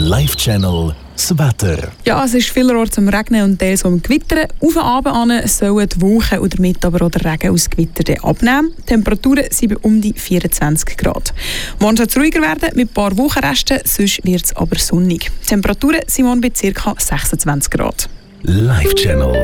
Live-Channel das Wetter. Ja, es ist vielerorts am Regnen und teils am Gewittern. Auf den Abend sollen die Wolken und damit aber auch der Regen aus Gewitter abnehmen. Die Temperaturen sind bei um die 24 Grad. Morgen soll es ruhiger werden mit ein paar Wolkenresten, sonst wird es aber sonnig. Die Temperaturen sind morgen bei ca. 26 Grad. Live-Channel.